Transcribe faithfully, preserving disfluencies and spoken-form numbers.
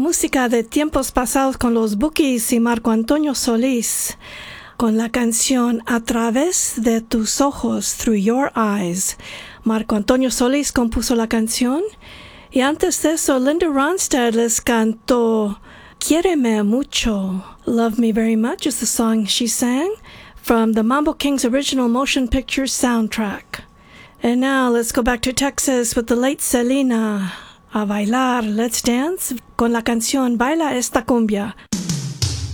música de tiempos pasados con los Bukis y Marco Antonio Solís, con la canción A través de tus ojos, Through Your Eyes. Marco Antonio Solís compuso la canción, y antes de eso Linda Ronstadt les cantó Quiéreme mucho. Love Me Very Much is the song she sang from the Mambo Kings original motion picture soundtrack. And now let's go back to Texas with the late Selena. A bailar, let's dance con la canción Baila esta cumbia.